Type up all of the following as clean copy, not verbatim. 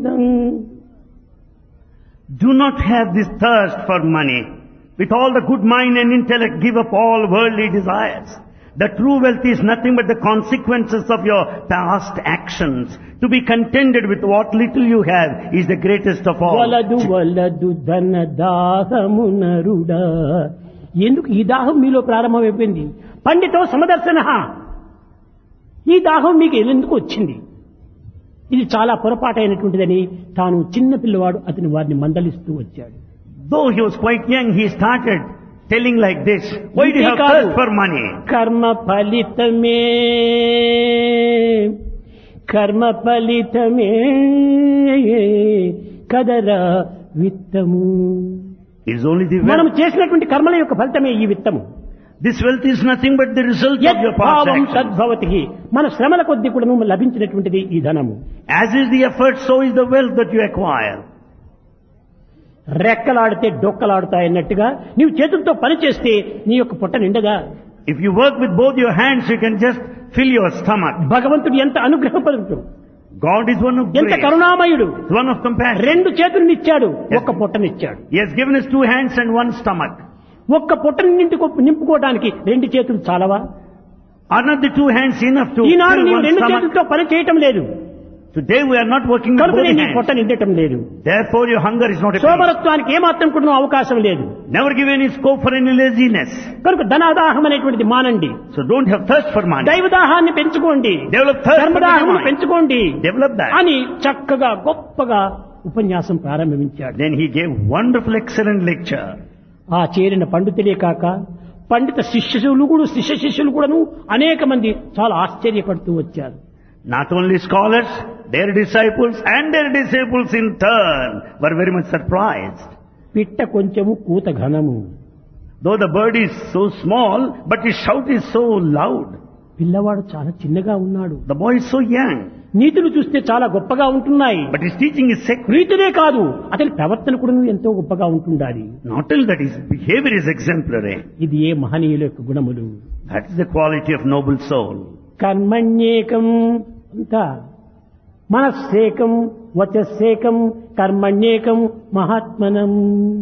Do not have this thirst for money. With all the good mind and intellect, give up all worldly desires. The true wealth is nothing but the consequences of your past actions. To be contented with what little you have is the greatest of all. వలదు వలదు ధన దాహమునరుడా. ఎందుకు ఈ దాహం మీలో ప్రారంభమైపోయింది? పండితో సమదర్శన. ఈ దాహం మీకు ఎందుకు వచ్చింది? ఇది చాలా పొరపాటైనటువంటిదని తాను చిన్న పిల్లవాడు అతని వారిని మందలిస్తూ వచ్చాడు. Though he was quite young, he started telling like this, why do you have thirst for money? కర్మ ఫలితమే కదరా విత్తము. It's only the మనం wealth. చేసినటువంటి కర్మల యొక్క ఫలితమే ఈ విత్తము. This wealth is nothing but the result of your past యద్భావం actions. తద్భవతి. మన శ్రమల కొద్ది కూడా లభించినటువంటిది ఈ ధనము. As is the effort, so is the wealth that you acquire. రెక్కలాడితే డొక్కలాడుతాయన్నట్టుగా నీవు చేతులతో పని చేస్తే నీ యొక్క పొట్ట నిండగా. If you work with both your hands, you can just fill your stomach. భగవంతుడు ఎంత అనుగ్రహపరుడు, God is one of ఎంత grace, కరుణామయుడు. one of compassion. రెండు చేతులనిచ్చాడు, ఒక్క పొట్టనిచ్చాడు. He has given us 2 hands and 1 stomach. ఒక్క పొట్టని నింపుకోవడానికి 2 చేతులు చాలవా? Are not the 2 hands enough to Eenadu fill నీవు 1 2 stomach? చేతులతో పని చేయటం లేదు Today we are not working with కనుక both నీ hands. పొట్ట నిండటం లేదు. Therefore your hunger is not a peace. సోమరత్వానికి ఏమాత్రం కూడా అవకాశం లేదు. Never give any scope for any laziness. కనుక ధనాదాహం అనేటువంటిది మానండి. So don't have thirst for money. దైవదాహాన్ని పెంచుకోండి, Develop thirst for ధర్మదాహాన్ని divine. పెంచుకోండి Develop that. అని చక్కగా గొప్పగా ఉపన్యాసం ప్రారంభించాడు. Then he gave wonderful, excellent lecture. ఆ చేరిన పండితులే కాక పండిత శిష్య శిష్యులు కూడాను అనేక మంది చాలా ఆశ్చర్యపడుతూ వచ్చారు. Not only scholars, their disciples in turn were very much surprised. పిట్ట కొంచెము కూత ఘనము. Though the bird is so small, but his shout is so loud. పిల్లవాడు చాలా చిన్నగా ఉన్నాడు. The boy is so young, నీతులు చూస్తే చాలా గొప్పగా ఉంటున్నాయి. but his teaching is sacred. నీతులే కాదు, అతని ప్రవర్తన కూడా ఎంతో గొప్పగా ఉంటుండాలి. Not only that, his behavior is exemplary. ఇది ఏ మహనీయుల యొక్క గుణములు. That is the quality of noble soul. కర్మణ్యేకం అంతా మనస్సేకం వచస్సేకం కర్మణ్యేకం మహాత్మనం.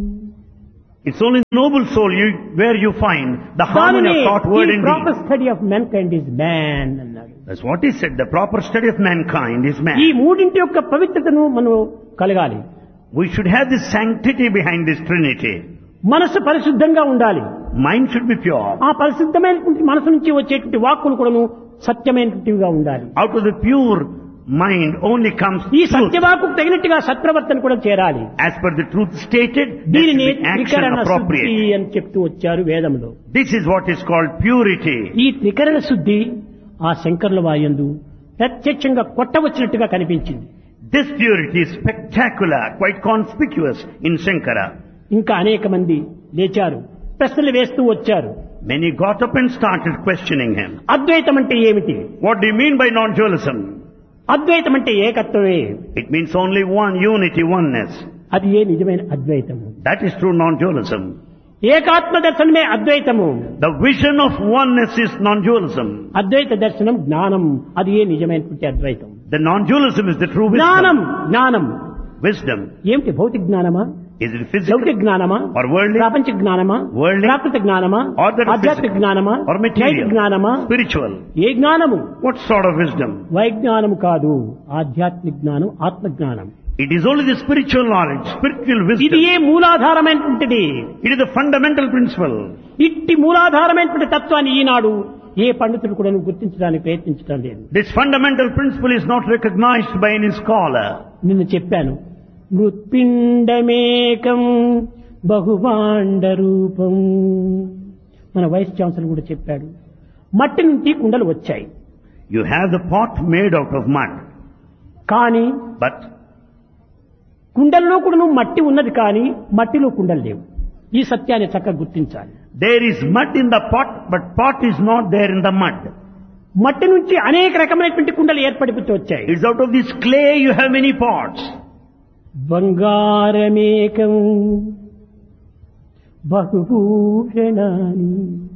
It's only noble soul where you find the harmony of thought, word and proper deed. Study of mankind is man అన్నాడు. That's what he said. The proper study of mankind is man. ఈ మూడింటి యొక్క పవిత్రతను మనం కలగాలి. We should have this sanctity behind this Trinity. మనస్సు పరిశుద్ధంగా ఉండాలి. Mind should be pure. ఆ పరిశుద్ధమైనటువంటి మనసు నుంచి వచ్చేటువంటి వాక్కులు కూడాను సత్యమైనటువంటివిగా ఉండాలి. Out of the pure mind only comes ఈ truth. సత్యవాకు తగినట్టుగా సత్ప్రవర్తన కూడా చేరాలి. As per the truth stated, there should దీనిని be action త్రికరణ శుద్ధి appropriate. అని చెప్తూ వచ్చారు వేదంలో. This is what is called purity. ఈ త్రికరణ శుద్ధి ఆ శంకరుల వాయందు ప్రత్యక్షంగా కొట్టవచ్చినట్టుగా కనిపించింది. This purity is spectacular, quite conspicuous in Shankara. ఇంకా అనేక మంది లేచారు, ప్రశ్నలు వేస్తూ వచ్చారు. Many got up and started questioning him. అద్వైతం అంటే ఏమిటి? What do you mean by non-dualism? అద్వైతం అంటే ఏకత్వమే. It means only one unity, oneness. అది ఏ నిజమైన అద్వైతము? That is true non-dualism. ఏకాత్మ దర్శనమే అద్వైతము. The vision of oneness is non-dualism. అద్వైత దర్శనం జ్ఞానం, అది ఏ నిజమైనటువంటి అద్వైతం. The non-dualism is the true జ్ఞానం wisdom. జ్ఞానం Wisdom. ఏమిటి? భౌతిక జ్ఞానమా, Is it physical లౌకిక జ్ఞానమా, or worldly ప్రాపంచిక జ్ఞానమా, Worldly. Prakrit జ్ఞానమా, or that is ఆధ్యాత్మిక physical జ్ఞానమా, or material, నైతిక జ్ఞానమా? spiritual? ఏ జ్ఞానము? What sort of wisdom? వైజ్ఞానము కాదు, ఆధ్యాత్మిక జ్ఞానం, ఆత్మ జ్ఞానం. It is only the spiritual knowledge, spiritual ఇది wisdom. A మూలాధారమైనటువంటిది. It is the fundamental principle. ఇట్టి మూలాధారమైనటువంటి తత్వాన్ని ఈనాడు ఏ పండితుడు కూడా గుర్తించడానికి ప్రయత్నించడం లేదు. This fundamental principle is not recognized by any scholar. నిన్ను చెప్పాను, మృత్పిండమేకం బహుభాండ రూపం. మన వైస్ ఛాన్సలర్ కూడా చెప్పాడు, మట్టి నుంచి కుండలు వచ్చాయి. You have the pot made out of mud, కానీ but కుండల్లో కూడా మట్టి ఉన్నది, కానీ మట్టిలో కుండలు లేవు. ఈ సత్యాన్ని చక్కగా గుర్తించాలి. there is mud in the pot, but pot is not there in the mud. మట్టి నుంచి అనేక రకమైనటువంటి కుండలు ఏర్పడిపోతూ వచ్చాయి. It's out of this clay you have many pots. బంగారమేకం బహుభూషణాని.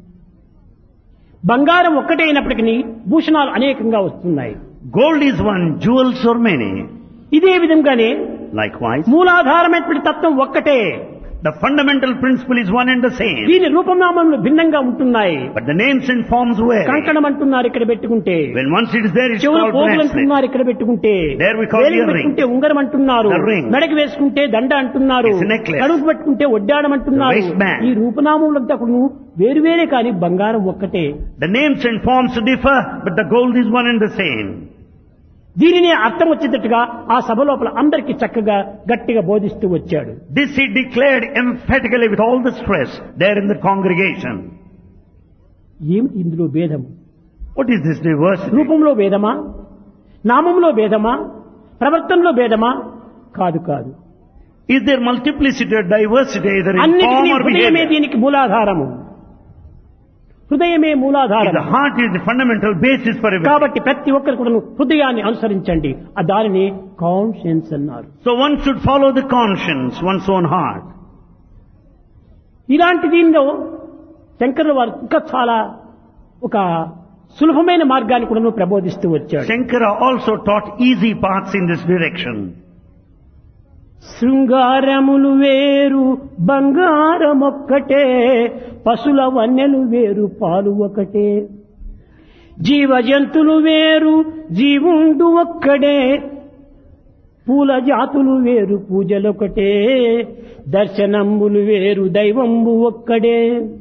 బంగారం ఒక్కటే అయినప్పటికీ భూషణాలు అనేకంగా వస్తున్నాయి. Gold is one, jewels are many. ఇదే విధంగానే Likewise, మూలాధారమైనటువంటి తత్వం ఒక్కటే. the fundamental principle is one and the same. దీని రూపనామములు భిన్నంగా ఉంటున్నాయి. But the names and forms vary. కంకణం అంటున్నారు ఇక్కడ పెట్టుకుంటే, When once it is there, it's చెవులు called పోగులు bracelet. అంటున్నారు ఇక్కడ పెట్టుకుంటే, There we call వేలికి earring. పెట్టుకుంటే ఉంగరం అంటున్నారు, The ring. మెడకి వేసుకుంటే దండ అంటున్నారు, It's a necklace. కడుపు పెట్టుకుంటే ఒడ్డాడం అంటున్నారు. The waistband. ఈ రూపనామములంతా కూడా వేరువేరే కానీ బంగారం ఒక్కటే. The names and forms differ, but the gold is one and the same. దీనిని అర్థం వచ్చేటట్టుగా ఆ సభ లోపల అందరికీ చక్కగా గట్టిగా బోధిస్తూ వచ్చాడు. This he declared emphatically with all the stress there in the congregation. ఏమిటి ఇందులో భేదం? What is this diversity? రూపంలో భేదమా, నామంలో భేదమా, ప్రవర్తనలో భేదమా? కాదు కాదు. Is there multiplicity or diversity either in form అన్నిటికీ or హృదయమే behavior? దీనికి మూలాధారము. హృదయమే మూలాధారం. The heart is the fundamental basis for everything. కాబట్టి ప్రతి ఒక్కరు కూడా హృదయాన్ని అనుసరించండి. ఆ దానిని కాన్షియన్స్ అన్నారు. So one should follow the conscience, one's own heart. ఇలాంటి దీనిలో శంకరుల వారు ఇంకా చాలా ఒక సులభమైన మార్గాన్ని కూడా ప్రబోధిస్తూ వచ్చాడు. Shankara also taught easy paths in this direction. శృంగారములు వేరు బంగారమొక్కటే, పశుల వన్నెలు వేరు పాలు ఒకటే, జీవ జంతులు వేరు జీవుండు ఒక్కడే, పూల జాతులు వేరు పూజలొకటే, దర్శనంబులు వేరు దైవంబు ఒక్కడే.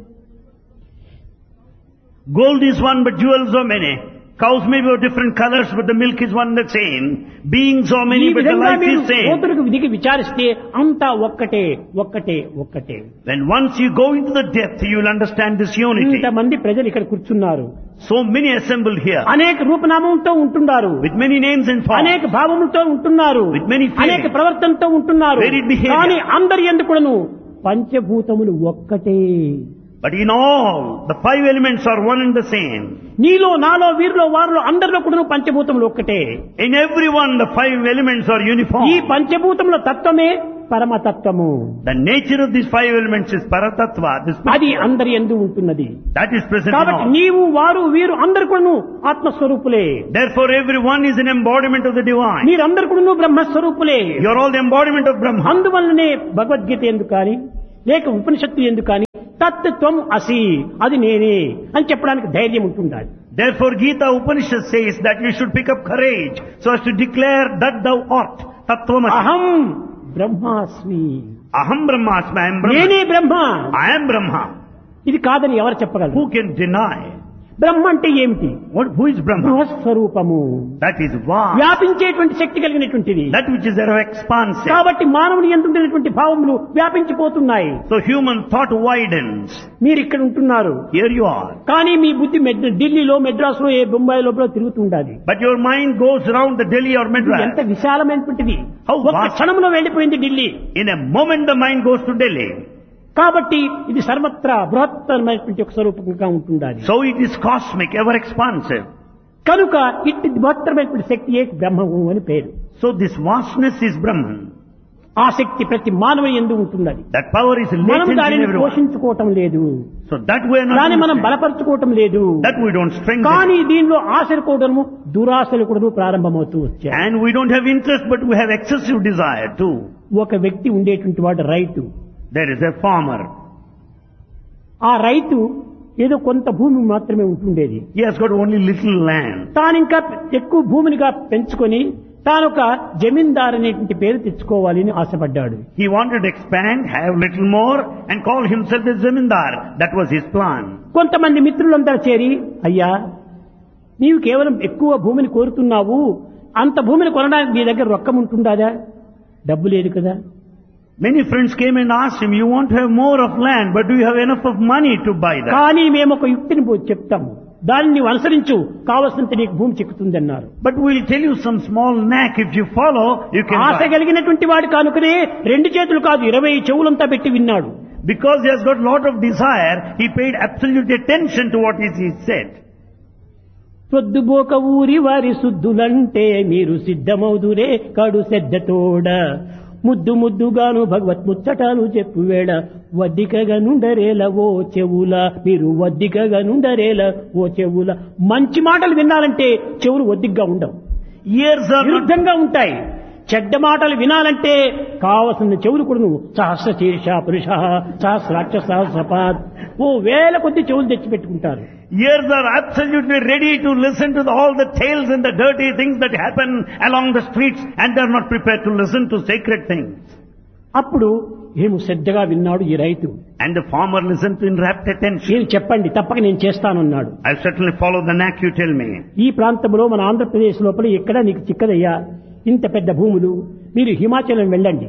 Gold is one, but jewels are many. Cows may be of different colors, but the milk is one and the same. Beings are ఈ many, but the విధంగా life మీరు is same. కోతులకు దిగి విచారిస్తే అంతా ఒక్కటే ఒక్కటే ఒక్కటే. When once you go into the depth, you will understand this unity. ఇంతమంది ప్రజలు ఇక్కడ కూర్చున్నారు, So many assembled here, అనేక రూపనామంతో ఉంటున్నారు, with many names and forms. అనేక భావములతో ఉంటున్నారు, With many feelings. అనేక ప్రవర్తనతో ఉంటున్నారు. Varied behavior. కానీ అందరి ఎందుకును పంచభూతములు ఒక్కటే. But in all, the five elements are one and the same. నీలో నాలో వీరిలో వారిలో అందరిలో కూడా పంచభూతములు ఒక్కటే. In everyone, the five elements are uniform. ఈ పంచభూతముల తత్వమే పరమతత్వము. The nature of these five elements is Paratattva. This అది అందరి యందు ఉంటున్నది. that is present in కాబట్టి all. నీవు వారు వీరు అందరు కూడా ఆత్మస్వరూపులే. Therefore, everyone is an embodiment of the divine. మీరందరు కూడా బ్రహ్మస్వరూపులే. You are all the embodiment of Brahma. అందువల్లనే భగవద్గీత ఎందుకు కానీ లేక ఉపనిషత్తు ఎందుకు కానీ తత్వం అసి అది నేనే అని చెప్పడానికి ధైర్యం ఉంటుండాలి. Therefore, Gita Upanishad says that you should pick up courage so as to declare that thou art. Tattvamasi. అహం బ్రహ్మాస్మి, Aham Brahmasmi. I am Brahma. నేనే బ్రహ్మ. I am Brahma. ఇది కాదని ఎవరు చెప్పగలరు? Who can deny? బ్రహ్మ అంటే ఏమిటి? Who is Brahma? బృహస్వరూపము, That is vast. వ్యాపించేటువంటి శక్తి కలిగినటువంటిది. That which is thereof expansive. కాబట్టి మానవుని ఎందుకున్నటువంటి భావములు వ్యాపించిపోతున్నాయి. So human thought widens. మీరు ఇక్కడ ఉంటున్నారు, Here you are. కానీ మీ బుద్ధి ఢిల్లీలో మెడ్రాస్లో ఏ బొంబాయి లోపల తిరుగుతుండాలి. But your mind goes around the Delhi or ఎంత Madras. విశాలమైనటువంటిది. How ఒక్క vast. క్షణంలో వెళ్ళిపోయింది Delhi. In a moment the mind goes to Delhi. కాబట్టి ఇది సర్వత్రా బృహత్తరమైనటువంటి ఒక స్వరూపంగా ఉంటుండాలి. So it is cosmic, ever expansive. కనుక ఇట్టి బృహత్తరమైనటువంటి శక్తియే బ్రహ్మము అని పేరు. So this vastness is Brahman. ఆ శక్తి ప్రతి మానవుని యందు ఉంటున్నది. That power is మనం latent in దానిని everyone. పోషించుకోవటం లేదు, So that we are not దాన్ని మనం using. బలపరచుకోవటం లేదు. That we don't strengthen. కానీ దీనిలో ఆశలు కూడాను దురాశలు కూడా ప్రారంభమవుతూ వచ్చాయి. And we don't have interest, but we have excessive desire too. ఒక వ్యక్తి ఉండేటువంటి వాడు రైతు. There is a farmer. ఆ రైతు ఏదో కొంత భూమి మాత్రమే ఉంటుండేది. He has got only little land. తాను ఇంకా ఎక్కువ భూమినిగా పెంచుకొని తానొక జమీందార్ అనేటువంటి పేరు తెచ్చుకోవాలని ఆశపడ్డాడు. He wanted to expand, have little more, and call himself a zamindar. That was his plan. కొంతమంది మిత్రులంతా చేరి, అయ్యా నీవు కేవలం ఎక్కువ భూమిని కోరుతున్నావు, అంత భూమిని కొనడానికి నీ దగ్గర రొక్కం ఉంటుందా? డబ్బు లేదు కదా. Many friends came and asked him, you want to have more of land, but do you have enough of money to buy that? కానీ మేము ఒక యుక్తిని చెప్తాము, దాన్ని నీవు అనుసరించు, కావలసినంత నీకు భూమి చిక్కుతుంది అన్నారు. But we'll tell you some small knack. If you follow, you can Asha buy. కలిగినటువంటి వాడు కానుకనే 2 చేతులు కాదు 20 చెవులంతా పెట్టి విన్నాడు. Because he has got lot of desire, he paid absolute attention to what is he said. ప్రొద్దుబోక ఊరి వారి శుద్ధులంటే మీరు సిద్ధమౌదురే కడు శ్రద్ధతోడ, ముద్దు ముద్దుగాను భగవత్ ముచ్చటాలు చెప్పువేళ, వద్దికగా నుండరేల ఓ చెవుల, మీరు వద్దికగా నుండరేల ఓ చెవుల. మంచి మాటలు వినాలంటే చెవులు ఒద్దిగ్గా ఉండవు, Ears are not, విరుద్ధంగా ఉంటాయి. చెడ్డ మాటలు వినాలంటే కావలసిన చెవులు కూడా నువ్వు సహస్ర శీర్ష పురుష సహస్రాక్ష సహస్రపాత్ ఓ వేల కొద్ది చెవులు తెచ్చిపెట్టుకుంటారు. Ears are absolutely ready to listen to all the tales and the dirty things that happen along the streets, and they are not prepared to listen to sacred things. అప్పుడు ఏమి శ్రద్ధగా విన్నాడు ఈ రైతు. And the farmer listened to in rapt attention. మీరు చెప్పండి, తప్పక నేను చేస్తానన్నాడు. I'll certainly follow the knack you tell me. ఈ ప్రాంతంలో మన ఆంధ్రప్రదేశ్ లోపల ఎక్కడ నీకు చిక్కదయ్యా, ఇంత పెద్ద భూములు, మీరు హిమాచలం వెళ్ళండి,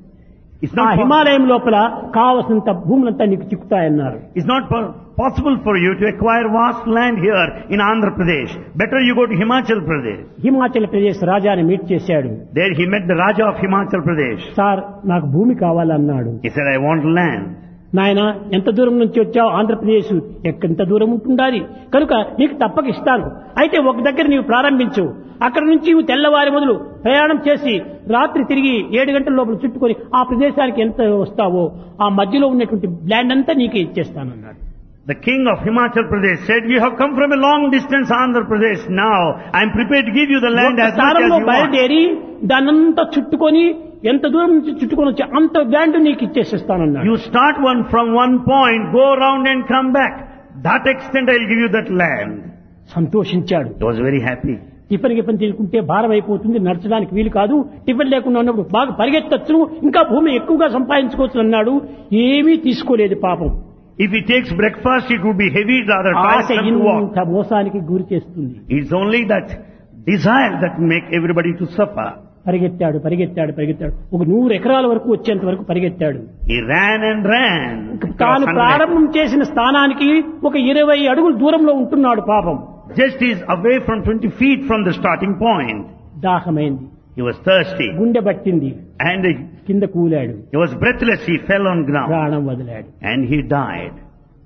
ఆ హిమాలయం లోపల కావలసినంత భూములంతా నీకు చిక్కుతాయన్నారు. It's not possible for you to acquire vast land here in Andhra Pradesh. Better you go to Himachal Pradesh. Himachal Pradesh రాజాని మీట్ చేశాడు. There he met the Raja of Himachal Pradesh. Sir నాకు భూమి కావాలన్నాడు. He said, I want land. నాయన ఎంత దూరం నుంచి వచ్చావు, ఆంధ్రప్రదేశ్ ఎంత దూరం ఉంటుండాలి, కనుక నీకు తప్పక ఇస్తాను. అయితే ఒక దగ్గర నీవు ప్రారంభించు, అక్కడ నుంచి నువ్వు తెల్లవారి మొదలు ప్రయాణం చేసి రాత్రి తిరిగి 7 గంటల లోపల చుట్టుకొని ఆ ప్రదేశానికి ఎంత వస్తావో ఆ మధ్యలో ఉన్నటువంటి ల్యాండ్ అంతా నీకే ఇచ్చేస్తానన్నాడు. The king of Himachal Pradesh said, you have come from a long distance, Andhra Pradesh. Now I am prepared to give you the land as much as you want. బయలుదేరి దానంతా చుట్టుకొని ఎంత దూరం నుంచి చుట్టుకొని వచ్చి అంత ల్యాండ్ నీకు ఇచ్చేసేస్తానన్నాడు. You start from one point, go around and come back. That extent I will give you that land. సంతోషించాడు. He was very happy. Tiffin తీసుకుంటే భారం అయిపోతుంది, నడచడానికి వీలు కాదు, టిఫిన్ లేకుండా ఉన్నప్పుడు బాగా పరిగెత్తచ్చు, ఇంకా భూమి ఎక్కువగా సంపాదించుకోవచ్చు అన్నాడు. ఏమీ తీసుకోలేదు పాపం. If he takes breakfast, it would be heavy, rather Asha tiresome to walk. ఇంత మోసానికి గురి చేస్తుంది. It's only that desire that make everybody to suffer. పరిగెత్తాడు. ఒక 100 ఎకరాల వరకు వచ్చేంత వరకు పరిగెత్తాడు. He ran and ran. తాను ప్రారంభం చేసిన స్థానానికి ఒక 20 అడుగుల దూరంలో ఉంటున్నాడు పాపం. Just is away from 20 feet from the starting point. దాహమైంది. He was thirsty. గుండె పట్టింది. And కింద కూలాడు. he was breathless. He fell on ground. ప్రాణం వదిలాడు. And he died.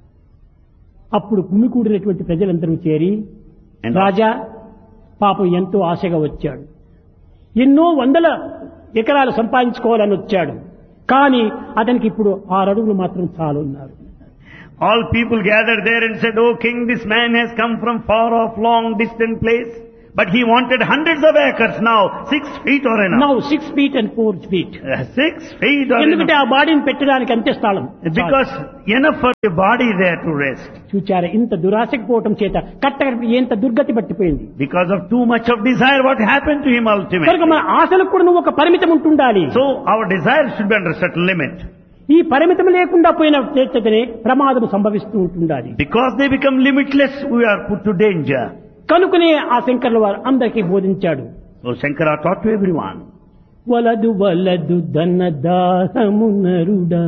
అప్పుడు గుమికూడినటువంటి ప్రజలందరూ చేరి, రాజా పాపం ఎంతో ఆశగా వచ్చాడు, ఎన్నో 100 ఎకరాలు సంపాదించుకోవాలని వచ్చాడు, కానీ అతనికి ఇప్పుడు 6 అడుగులు మాత్రం చాలున్నారు. All people gathered there and said, oh king, this man has come from far off, long distant place. But he wanted hundreds of acres now. 6 feet or enough. Now 6 feet and 4 feet. 6 feet or ఎందుకంటే enough. ఆ బాడీని పెట్టడానికి అంతే స్థలం. Because enough for the body there to rest. చూచారా, ఇంత దురాశకు పోవటం చేత కట్టకట్టి ఎంత దుర్గతి పట్టిపోయింది. Because of too much of desire, what happened to him ultimately? కనుక మన ఆశలకు కూడా నువ్వు ఒక పరిమితం ఉంటుండాలి. So our desire should be under a certain limit. ఈ పరిమితం లేకుండా పోయిన చేతనే ప్రమాదం సంభవిస్తూ ఉంటుండాలి. Because they become limitless, we are put to danger. కనుకనే ఆ శంకర్ల వారు అందరికీ బోధించాడు. So Shankara taught to everyone. వలదు ధన దాహమునరుడా.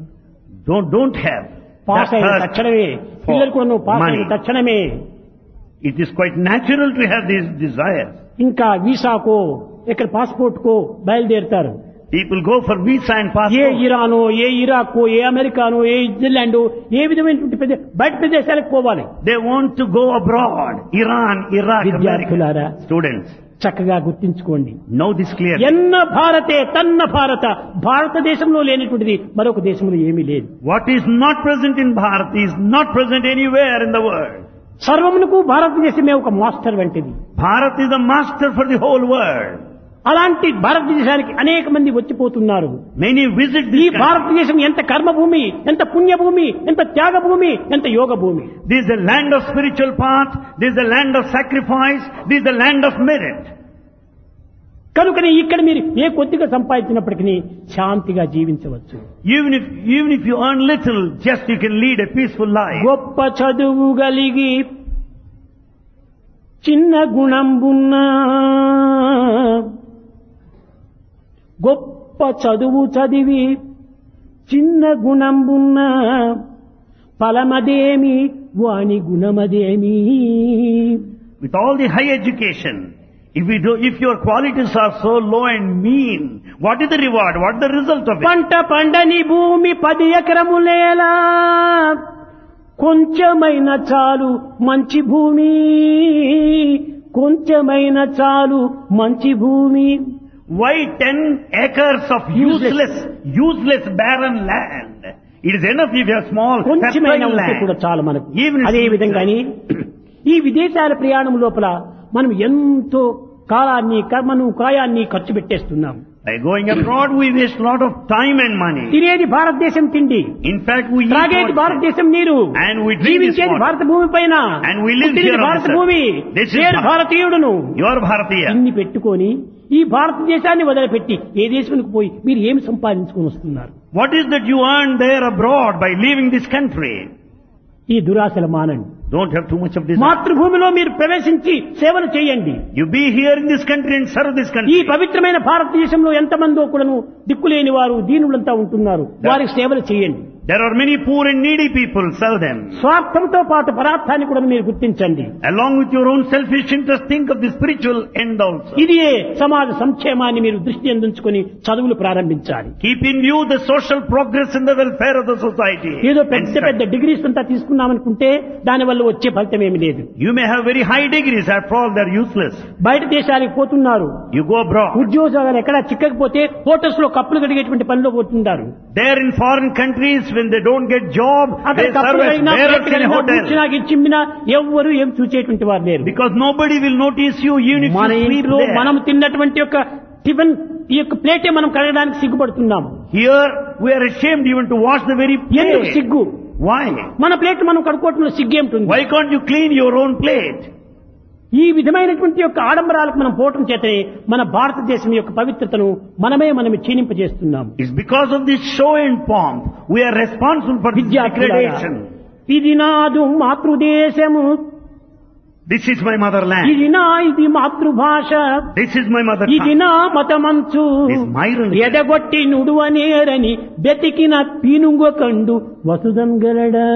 Don't have. పాస్ అయిన తక్షణమే పిల్లలు కూడా నువ్వు పాస్ అయిన తక్షణమే. It is quite natural to have these desires. ఇంకా వీసాకో ఇక్కడ పాస్పోర్ట్ కో బయలుదేరుతారు. People go for visa and A passport. ఇరానో, A ఇరాకో, A americano, A Israel, ఏ విధమైనటువంటి బయట ప్రదేశాలకు పోవాలి. They want to go abroad. Iran, Iraq, విద్యార్థులారా, America. Students, చక్కగా గుర్తించుకోండి. know this clearly. ఎన్న భారతే తన్న భారత, భారతదేశంలో లేనటువంటిది మరొక దేశంలో ఏమీ లేదు. What is not present in Bharat is not present anywhere in the world. సర్వమునకు భారతదేశమే ఒక మాస్టర్ వంటిది. Bharat is the master for the whole world. అలాంటి భారతదేశానికి అనేక మంది వచ్చిపోతున్నారు. Many visit ఈ this country. భారతదేశం ఎంత కర్మభూమి, ఎంత పుణ్యభూమి, ఎంత త్యాగభూమి, ఎంత యోగ భూమి. This is the land of spiritual path. This is the land of sacrifice. This is the land of merit. కనుకనే ఇక్కడ మీరు ఏ కొద్దిగా సంపాదించినప్పటికీ శాంతిగా జీవించవచ్చు. Even if you earn little, just you can lead a peaceful life. గొప్ప చదువు గలిగి చిన్న గుణంబున్నా, గొప్ప చదువు చదివి చిన్న గుణంబున్నా, ఫలమదేమి వాని గుణమదేమి. With all the high education, if your qualities are so low and mean, what is the reward? What is the result of it? పంట పండని భూమి 10 ఎకరములేలా, కొంచెమైన చాలు మంచి భూమి, కొంచెమైన చాలు మంచి భూమి. Why 10 acres of useless barren land? It is enough if you have small కొంచెమైన fertile ఉంటే కూడా land. చాలు మనకు. Even అదే విధంగాని ఈ విదేశాల ప్రయాణం లోపల మనం ఎంతో కాలాన్ని కర్మను కాయాన్ని ఖర్చు పెట్టేస్తున్నాం. By going abroad, we waste a lot of time and money. తినేది భారతదేశం తిండి, In fact, we eat త్రాగేది outside. భారతదేశం నీరు, And we drink this జీవించేది water. భారత భూమి పైన, And we live పుట్టినది here on భారత this earth. భూమి, This is నేను భారతీయుడును. You are Bharatiya. ఇన్ని పెట్టుకొని ఈ భారతదేశాన్ని వదిలిపెట్టి ఏ దేశానికి పోయి మీరు ఏమి సంపాదించుకొని వస్తున్నారు? What is that you earn there abroad by leaving this country? ఈ దురాశలు మానండి. Don't have too much of this. మాతృభూమిలో మీరు ప్రవేశించి సేవలు చేయండి. You be here in this country and serve this ఈ country. పవిత్రమైన భారతదేశంలో ఎంతమందో కూడాను దిక్కులేని వారు దీనులంతా ఉంటున్నారు, వారికి సేవలు చేయండి. There are many poor and needy people. Serve them. స్వార్థంతో పాటు పదార్థాన్ని కూడా మీరు గుర్తించండి. Along with your own selfish interest, think of the spiritual end also. ఇది సమాజ సంక్షేమాన్ని మీరు దృష్టి అందించుకొని చదువులు ప్రారంభించాలి. Keep in view the social progress and the welfare of the society. ఏదో And పెద్ద study. పెద్ద డిగ్రీస్ అంతా తీసుకున్నామనుకుంటే దానివల్ల వచ్చే ఫలితం ఏమి లేదు. You may have very high degrees, after all they are useless. బయట దేశాలకు పోతున్నారు, You go abroad. ఉద్యోగాలు ఎక్కడా చిక్కకపోతే హోటల్స్ లో కప్పులు కడిగేటువంటి పనిలో పోతుంటారు. There in foreign countries, when they don't get job, అక్కడ they serve కప్పులు as కడిగినా bearers in a hotel. చిమ్మినా ఎవ్వరు ఏం చూసేటువంటి వారు లేరు. Because nobody will notice you even if మన you sleep ఇంట్లో there. మనం తిన్నటువంటి యొక్క టిఫిన్ ఈ యొక్క ప్లేటే మనం కడగడానికి సిగ్గుపడుతున్నాము. Here we are ashamed even to wash the very ఎందుకు plate. సిగ్గు? Why? మన ప్లేట్ మనం కడుక్కోవటంలో సిగ్గేమిటుంది? Why can't you clean your own plate? ఈ విధమైనటువంటి యొక్క ఆడంబరాలకు మనం పోవటం చేతనే మన భారతదేశం యొక్క పవిత్రతను మనమే క్షీణింపజేస్తున్నాము. It's because of this show and pomp we are responsible for this విద్యార్థులారా, degradation. ఇది నాదు మాతృదేశము, This is my motherland. ఇది మాతృభాష, This is my mother ఇది tongue. నా మతమంచు, This is my religion. ఎదగొట్టి నుడువనేరని బెతికిన పీనుంగొకండు వసుదంగలడా.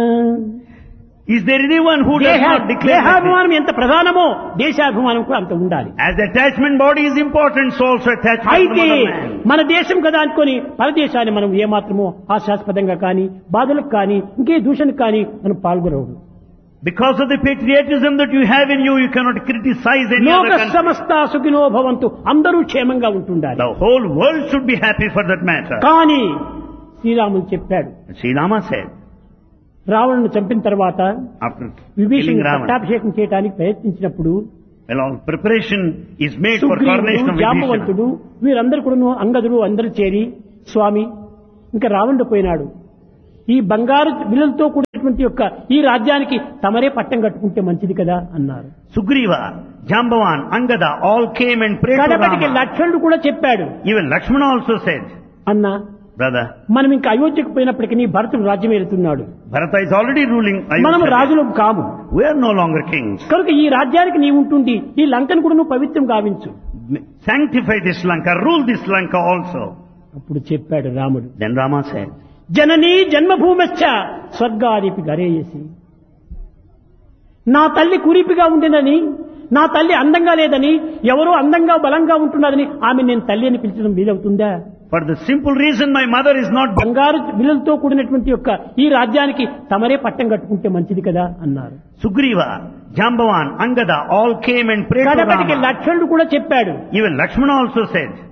Is there anyone who does not declare that దేహాభిమానం ఎంత ప్రధానమో దేశాభిమానం కూడా అంత ఉండాలి. as the attachment body is important, so also attachment to the అయితే motherland. మన దేశం కదా అనుకొని పరదేశాన్ని మనం ఏమాత్రమో హాస్యాస్పదంగా కానీ బాధలకు కానీ ఇంకే దూషణకు కానీ మనం పాల్గొనవద్దు. Because of the patriotism that you have in you, you cannot criticize any లోక other country. సమస్త సుఖినో భవంతు, అందరూ క్షేమంగా ఉంటుండాలి. The whole world should be happy for that matter. కానీ శ్రీరాములు చెప్పాడు, Sri Rama said, రావణుని చంపిన తర్వాత after విభీషణుడు killing Ravana, పట్టాభిషేకం చేయడానికి ప్రయత్నించినప్పుడు well, all preparation is made for coronation సుగ్రీవుడు, of Vibhishana. జాంబవంతుడు వీరందరూ కూడా అంగదుడు అందరూ చేరి, స్వామి ఇంకా రావణుడు పోయినాడు, ఈ బంగారు బిల్లలతో కూడినటువంటి యొక్క ఈ రాజ్యానికి తమరే పట్టం కట్టుకుంటే మంచిది కదా అన్నారు. Sugriva, Jambavan, Angada all came and prayed to కడపటికి Rama. లక్ష్మణుడు కూడా చెప్పాడు, Even Lakshmana also said, అన్నా brother, మనం ఇంకా అయోధ్యకు పోయినప్పటికీ భరతుడు రాజ్యం ఏలుతున్నాడు, Bharata is already ruling మనం Ayodhya. రాజులం కాము, We are no longer kings. కనుక ఈ రాజ్యానికి నీవు ఉంటుండి ఈ లంకను కూడా నువ్వు పవిత్రం గావించు. Sanctify this Lanka, rule this Lanka also. అప్పుడు చెప్పాడు రాముడు, Then Rama said, జననీ జన్మభూమశ్చ స్వర్గాదిపి గరేయసి. నా తల్లి కురిపిగా ఉండినని, నా తల్లి అందంగా లేదని, ఎవరో అందంగా బలంగా ఉంటున్నదని ఆమె నేను తల్లి అని పిలిచడం వీలవుతుందా? for the simple reason my mother is not బంగారు బిల్లలతో కూడినటువంటి యొక్క ఈ రాజ్యానికి తమరే పట్టం కట్టుకుంటే మంచిది కదా అన్నారు. Sugriva, Jambavan, Angada all came and prayed to కడపటికి Rama. లక్ష్మణుడు కూడా చెప్పాడు, Even Lakshmana also said,